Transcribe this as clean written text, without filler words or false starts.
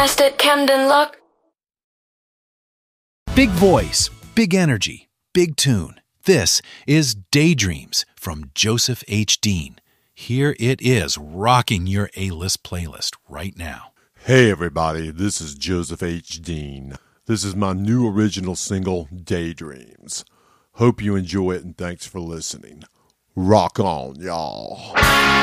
Podcast at Camden Lock. Big voice, big energy, big tune. This is Daydreams from Joseph H. Dean. Here it is, rocking your A-list playlist right now. Hey everybody, this is Joseph H. Dean. This is my new original single, Daydreams. Hope you enjoy it and thanks for listening. Rock on, y'all.